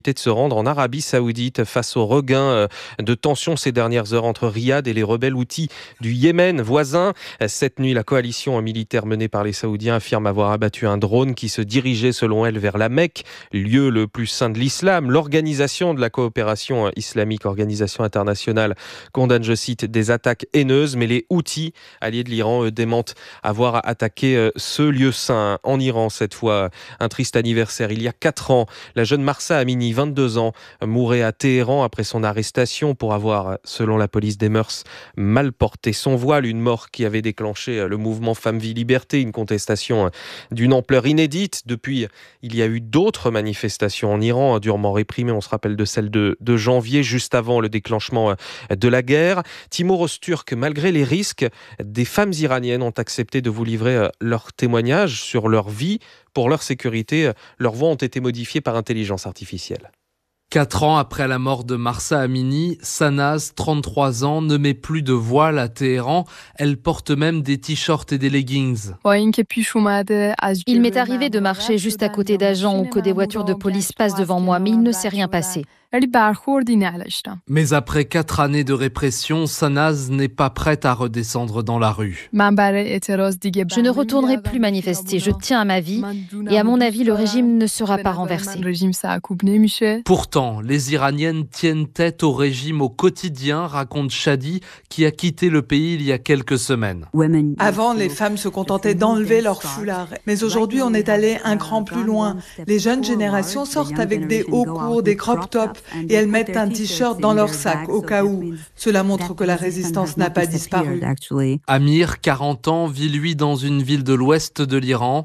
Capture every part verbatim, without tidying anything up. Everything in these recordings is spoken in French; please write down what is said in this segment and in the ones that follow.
de se rendre en Arabie Saoudite face au regain de tensions ces dernières heures entre Riyad et les rebelles houthis du Yémen voisin. Cette nuit, la coalition militaire menée par les Saoudiens affirme avoir abattu un drone qui se dirigeait selon elle vers la Mecque, lieu le plus saint de l'islam. L'organisation de la coopération islamique, organisation internationale, condamne, je cite, des attaques haineuses, mais les Houthis, alliés de l'Iran, eux, démentent avoir attaqué ce lieu saint. En Iran, cette fois, un triste anniversaire. Il y a quatre ans, la jeune Mahsa Amini, vingt-deux ans, mourait à Téhéran après son arrestation pour avoir, selon la police des mœurs, mal porté son voile. Une mort qui avait déclenché le mouvement Femmes, Vie, Liberté, une contestation d'une ampleur inédite. Depuis, il y a eu d'autres manifestations en Iran, durement réprimées. On se rappelle de celle de, de janvier, juste avant le déclenchement de la guerre. Timur Öztürk, malgré les risques, des femmes iraniennes ont accepté de vous livrer leurs témoignages sur leur vie. Pour leur sécurité, leurs voix ont été modifiées par intelligence artificielle. Quatre ans après la mort de Mahsa Amini, Sanaz, trente-trois ans, ne met plus de voile à Téhéran. Elle porte même des t-shirts et des leggings. Il m'est arrivé de marcher juste à côté d'agents ou que des voitures de police passent devant moi, mais il ne s'est rien passé. Mais après quatre années de répression, Sanaz n'est pas prête à redescendre dans la rue. Je ne retournerai plus manifester, je tiens à ma vie et à mon avis, le régime ne sera pas renversé. Pourtant, les Iraniennes tiennent tête au régime au quotidien, raconte Shadi, qui a quitté le pays il y a quelques semaines. Avant, les femmes se contentaient d'enlever leur foulard. Mais aujourd'hui, on est allé un cran plus loin. Les jeunes générations sortent avec des hauts courts, des crop tops, et elles mettent un t-shirt dans leur sac au cas où. Cela montre que la résistance n'a pas disparu. Amir, quarante ans, vit lui dans une ville de l'ouest de l'Iran.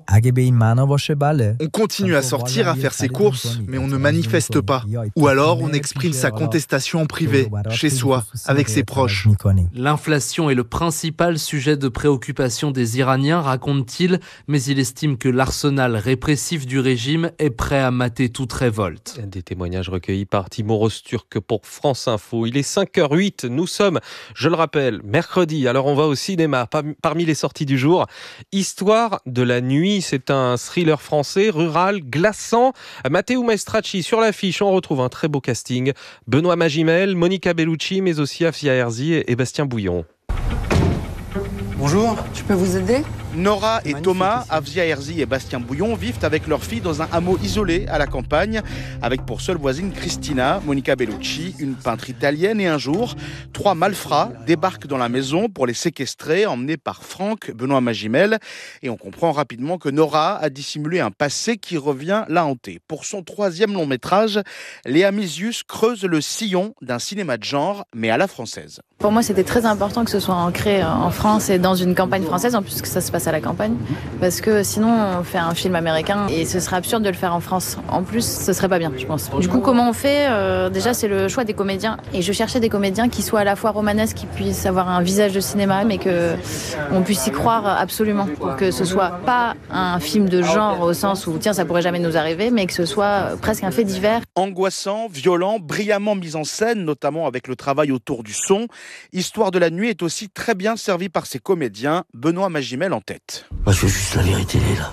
On continue à sortir, à faire ses courses, mais on ne manifeste pas. Ou alors on exprime sa contestation en privé, chez soi, avec ses proches. L'inflation est le principal sujet de préoccupation des Iraniens, raconte-t-il, mais il estime que l'arsenal répressif du régime est prêt à mater toute révolte. Des témoignages recueillis par Timur Öztürk pour France Info. Il est cinq heures huit, nous sommes, je le rappelle, mercredi, alors on va au cinéma. Parmi les sorties du jour, Histoire de la nuit, c'est un thriller français, rural, glaçant. Matteo Maestracci sur l'affiche, on retrouve un très beau casting. Benoît Magimel, Monica Bellucci, mais aussi Afia Herzi et Bastien Bouillon. Bonjour, je peux vous aider ? Nora et Thomas, Afia Herzi et Bastien Bouillon vivent avec leur fille dans un hameau isolé à la campagne, avec pour seule voisine Cristina, Monica Bellucci, une peintre italienne. Et un jour, trois malfrats débarquent dans la maison pour les séquestrer, emmenés par Franck, Benoît Magimel. Et on comprend rapidement que Nora a dissimulé un passé qui revient la hanter. Pour son troisième long métrage, Léa Misius creuse le sillon d'un cinéma de genre, mais à la française. Pour moi, c'était très important que ce soit ancré en France et dans une campagne française, en plus que ça se passe à la campagne, parce que sinon on fait un film américain et ce serait absurde de le faire en France. En plus, ce serait pas bien, je pense. Du coup, comment on fait ? euh, Déjà, c'est le choix des comédiens, et je cherchais des comédiens qui soient à la fois romanesques, qui puissent avoir un visage de cinéma, mais que on puisse y croire absolument, pour que ce soit pas un film de genre au sens où tiens, ça pourrait jamais nous arriver, mais que ce soit presque un fait divers. Angoissant, violent, brillamment mis en scène, notamment avec le travail autour du son. Histoire de la nuit est aussi très bien servi par ses comédiens, Benoît Magimel en tête. Moi, je veux juste la vérité, là.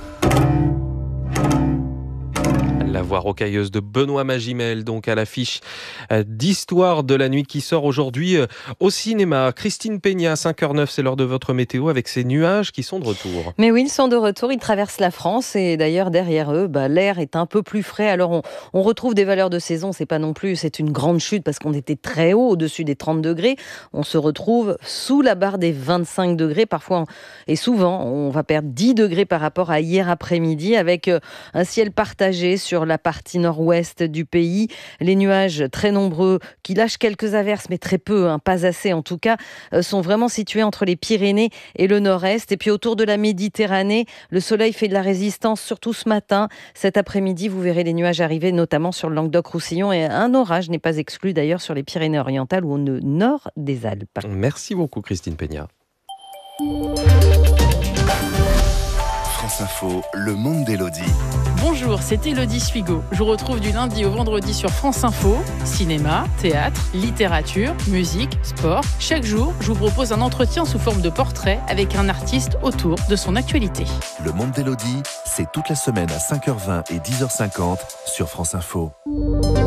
La voix rocailleuse de Benoît Magimel, donc à l'affiche d'Histoire de la nuit qui sort aujourd'hui au cinéma. Christine Peña, cinq heures neuf, c'est l'heure de votre météo avec ces nuages qui sont de retour. Mais oui, ils sont de retour, ils traversent la France et d'ailleurs derrière eux, bah, l'air est un peu plus frais. Alors on, on retrouve des valeurs de saison, c'est pas non plus, c'est une grande chute parce qu'on était très haut, au-dessus des trente degrés. On se retrouve sous la barre des vingt-cinq degrés, parfois et souvent on va perdre dix degrés par rapport à hier après-midi avec un ciel partagé sur la partie nord-ouest du pays. Les nuages très nombreux qui lâchent quelques averses, mais très peu, hein, pas assez en tout cas, euh, sont vraiment situés entre les Pyrénées et le nord-est. Et puis autour de la Méditerranée, le soleil fait de la résistance, surtout ce matin. Cet après-midi, vous verrez les nuages arriver, notamment sur le Languedoc-Roussillon. Et un orage n'est pas exclu d'ailleurs sur les Pyrénées-Orientales ou au nord des Alpes. Merci beaucoup Christine Peña. France Info, le monde d'Élodie. Bonjour, c'est Élodie Suigo. Je vous retrouve du lundi au vendredi sur France Info. Cinéma, théâtre, littérature, musique, sport. Chaque jour, je vous propose un entretien sous forme de portrait avec un artiste autour de son actualité. Le monde d'Élodie, c'est toute la semaine à cinq heures vingt et dix heures cinquante sur France Info.